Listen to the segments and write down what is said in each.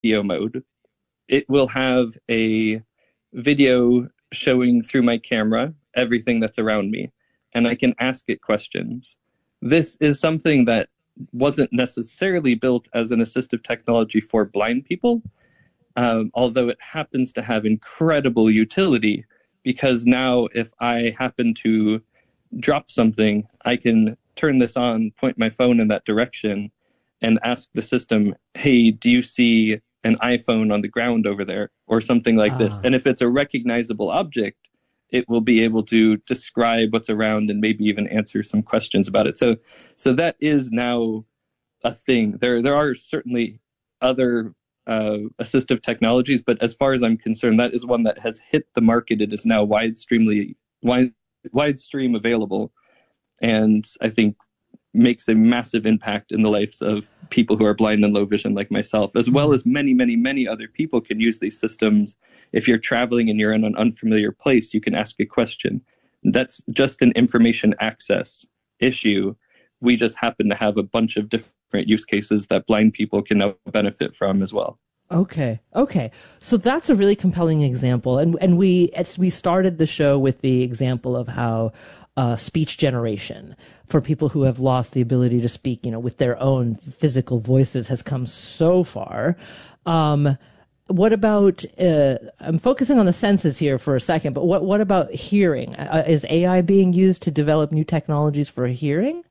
mode, it will have a video showing through my camera everything that's around me, and I can ask it questions. This is something that wasn't necessarily built as an assistive technology for blind people, although it happens to have incredible utility, because now if I happen to drop something, I can turn this on, point my phone in that direction, and ask the system, hey, do you see an iPhone on the ground over there, or something like this? And if it's a recognizable object, it will be able to describe what's around and maybe even answer some questions about it. So that is now a thing. There are certainly other assistive technologies, but as far as I'm concerned, that is one that has hit the market. It is now widestream available, and I think makes a massive impact in the lives of people who are blind and low vision like myself, as well as many, many, many other people can use these systems. If you're traveling and you're in an unfamiliar place, you can ask a question. That's just an information access issue. We just happen to have a bunch of different use cases that blind people can now benefit from as well. Okay. So that's a really compelling example. And we started the show with the example of how speech generation for people who have lost the ability to speak, with their own physical voices has come so far. What about, I'm focusing on the senses here for a second, but what about hearing? Is AI being used to develop new technologies for hearing?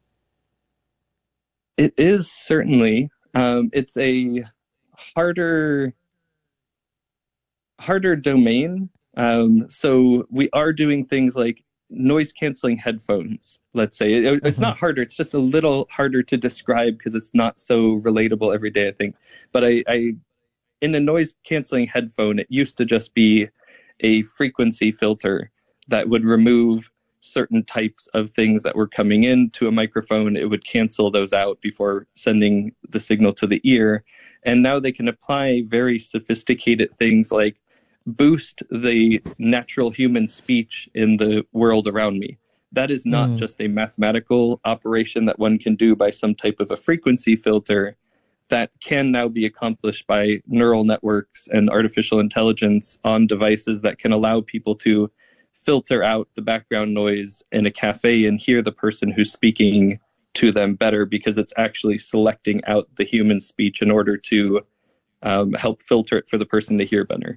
It is certainly. It's a harder domain. So we are doing things like noise canceling headphones, let's say. It's not harder, it's just a little harder to describe because it's not so relatable every day, I think. But I in a noise canceling headphone, it used to just be a frequency filter that would remove certain types of things that were coming into a microphone. It would cancel those out before sending the signal to the ear. And now they can apply very sophisticated things like boost the natural human speech in the world around me. That is not just a mathematical operation that one can do by some type of a frequency filter. That can now be accomplished by neural networks and artificial intelligence on devices that can allow people to filter out the background noise in a cafe and hear the person who's speaking to them better, because it's actually selecting out the human speech in order to help filter it for the person to hear better.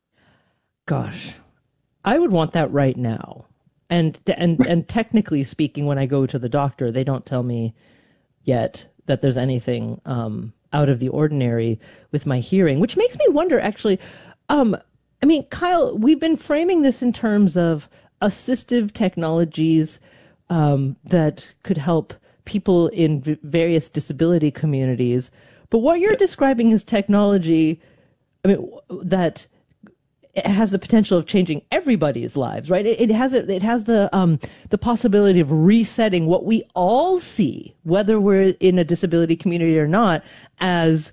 Gosh, I would want that right now. And technically speaking, when I go to the doctor, they don't tell me yet that there's anything out of the ordinary with my hearing, which makes me wonder, actually. Kyle, we've been framing this in terms of assistive technologies that could help people in various disability communities. But what you're describing is technology, that it has the potential of changing everybody's lives, right? It has the possibility of resetting what we all see, whether we're in a disability community or not, as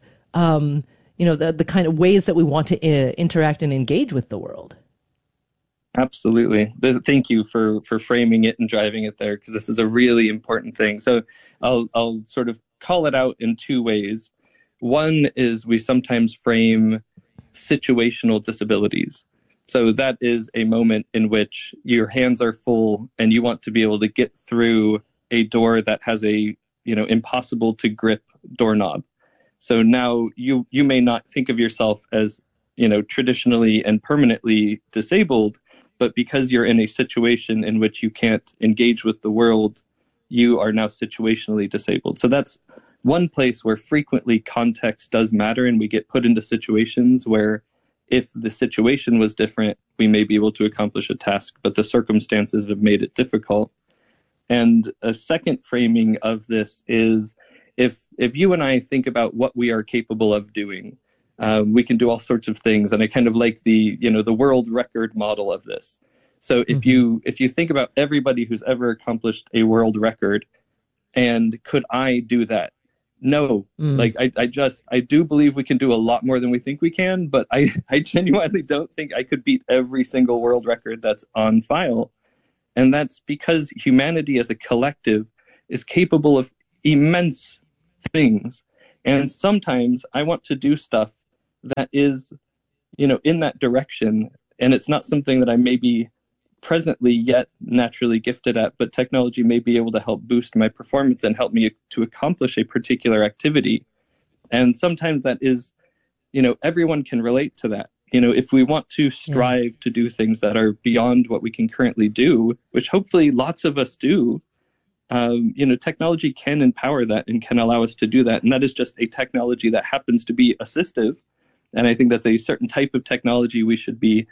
the kind of ways that we want to interact and engage with the world. Absolutely. Thank you for framing it and driving it there, because this is a really important thing. So I'll sort of call it out in two ways. One is we sometimes frame situational disabilities. So that is a moment in which your hands are full and you want to be able to get through a door that has a impossible to grip doorknob. So now you may not think of yourself as traditionally and permanently disabled, but because you're in a situation in which you can't engage with the world, you are now situationally disabled. So that's one place where frequently context does matter, and we get put into situations where if the situation was different, we may be able to accomplish a task, but the circumstances have made it difficult. And a second framing of this is if you and I think about what we are capable of doing, we can do all sorts of things. And I kind of like the world record model of this. So if you think about everybody who's ever accomplished a world record, and could I do that? No, I do believe we can do a lot more than we think we can, but I genuinely don't think I could beat every single world record that's on file. And that's because humanity as a collective is capable of immense things. And sometimes I want to do stuff that is, in that direction. And it's not something that I may be presently yet naturally gifted at, but technology may be able to help boost my performance and help me to accomplish a particular activity. And sometimes that is, everyone can relate to that. If we want to strive to do things that are beyond what we can currently do, which hopefully lots of us do, technology can empower that and can allow us to do that. And that is just a technology that happens to be assistive. And I think that's a certain type of technology we should be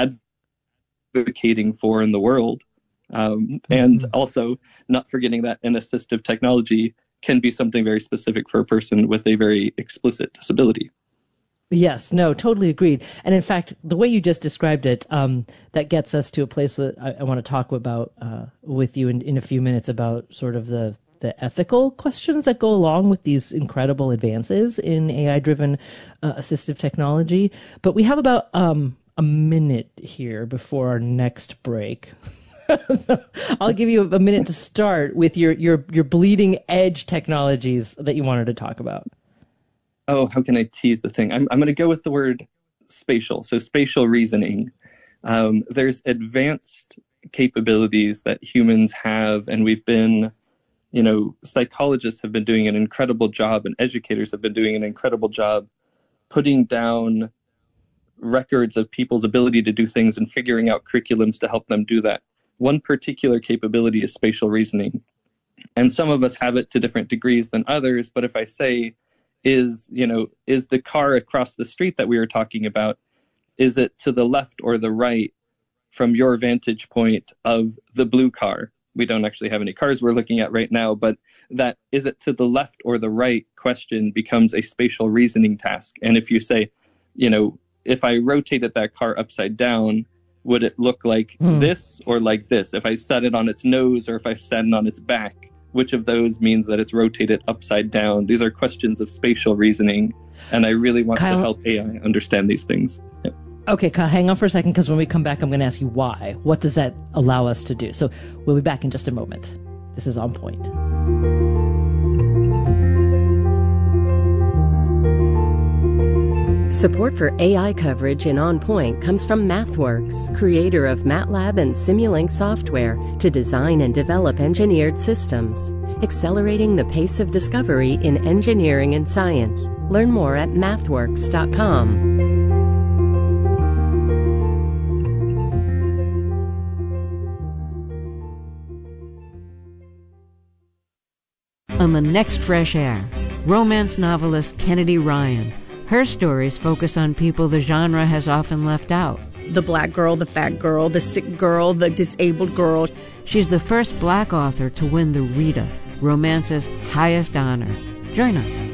advocating for in the world. And also not forgetting that an assistive technology can be something very specific for a person with a very explicit disability. Yes, no, totally agreed. And in fact, the way you just described it, that gets us to a place that I want to talk about with you in a few minutes about sort of the ethical questions that go along with these incredible advances in AI-driven assistive technology. But we have about a minute here before our next break. So I'll give you a minute to start with your bleeding edge technologies that you wanted to talk about. Oh, how can I tease the thing? I'm going to go with the word spatial. So spatial reasoning. There's advanced capabilities that humans have, and we've been, psychologists have been doing an incredible job, and educators have been doing an incredible job putting down records of people's ability to do things and figuring out curriculums to help them do that. One particular capability is spatial reasoning. And some of us have it to different degrees than others, but if I say, is the car across the street that we were talking about, is it to the left or the right from your vantage point of the blue car? We don't actually have any cars we're looking at right now, but that is it to the left or the right question becomes a spatial reasoning task. And if you say, if I rotated that car upside down, would it look like this or like this? If I set it on its nose or if I set it on its back, which of those means that it's rotated upside down? These are questions of spatial reasoning, and I really want Kyle, to help AI understand these things. Yeah. Okay, Kyle, hang on for a second, because when we come back, I'm going to ask you why. What does that allow us to do? So we'll be back in just a moment. This is On Point. Support for AI coverage in On Point comes from MathWorks, creator of MATLAB and Simulink software to design and develop engineered systems, accelerating the pace of discovery in engineering and science. Learn more at mathworks.com. On the next Fresh Air, romance novelist Kennedy Ryan. Her stories focus on people the genre has often left out. The black girl, the fat girl, the sick girl, the disabled girl. She's the first black author to win the Rita, romance's highest honor. Join us.